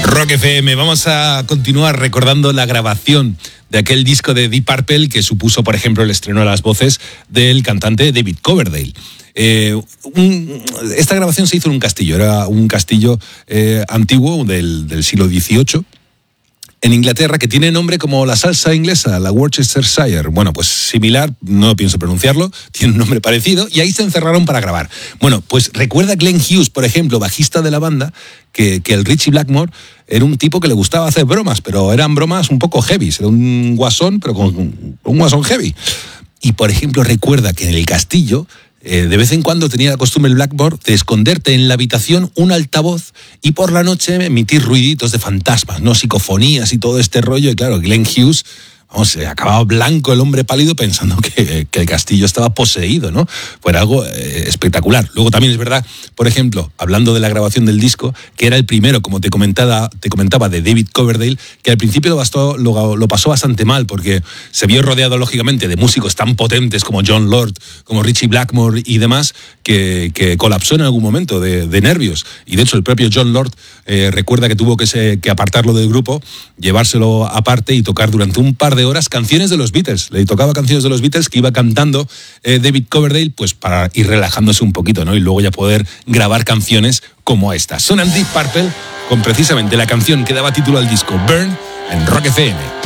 Rock FM, vamos a continuar recordando la grabación de aquel disco de Deep Purple que supuso, por ejemplo, el estreno de las voces del cantante David Coverdale. Esta grabación se hizo en un castillo, era un castillo antiguo del siglo XVIII en Inglaterra, que tiene nombre como la salsa inglesa, la Worcestershire. Bueno, pues similar, no pienso pronunciarlo, tiene un nombre parecido, y ahí se encerraron para grabar. Bueno, pues recuerda Glenn Hughes, por ejemplo, bajista de la banda, que el Ritchie Blackmore era un tipo que le gustaba hacer bromas, pero eran bromas un poco heavy, era un guasón, pero con un guasón heavy. Y, por ejemplo, recuerda que en el castillo, de vez en cuando tenía la costumbre el Blackmore de esconderte en la habitación un altavoz y por la noche emitir ruiditos de fantasmas, ¿no? Psicofonías y todo este rollo. Y claro, Glenn Hughes, vamos, acababa blanco el hombre pálido pensando que el castillo estaba poseído, ¿no? Pues algo espectacular. Luego también es verdad, por ejemplo, hablando de la grabación del disco, que era el primero, como te comentaba, de David Coverdale, que al principio lo pasó bastante mal, porque se vio rodeado, lógicamente, de músicos tan potentes como John Lord, como Ritchie Blackmore y demás, que colapsó en algún momento de nervios. Y de hecho, el propio John Lord recuerda que tuvo que apartarlo del grupo, llevárselo aparte y tocar durante un par de horas canciones de los Beatles. Le tocaba canciones de los Beatles que iba cantando David Coverdale, pues para ir relajándose un poquito, ¿no? Y luego ya poder grabar canciones como esta. Sonan Deep Purple con precisamente la canción que daba título al disco, Burn, en Rock FM.